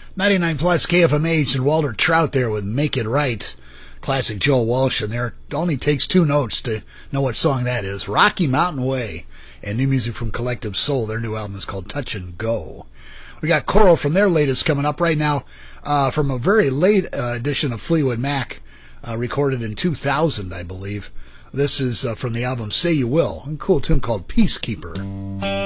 99 plus KFMH and Walter Trout there with Make It Right. Classic Joel Walsh, and there only takes two notes to know what song that is. Rocky Mountain Way, and new music from Collective Soul. Their new album is called Touch and Go. We got Coral from their latest coming up right now, from a very late edition of Fleetwood Mac, recorded in 2000, I believe. This is from the album Say You Will, a cool tune called Peacekeeper.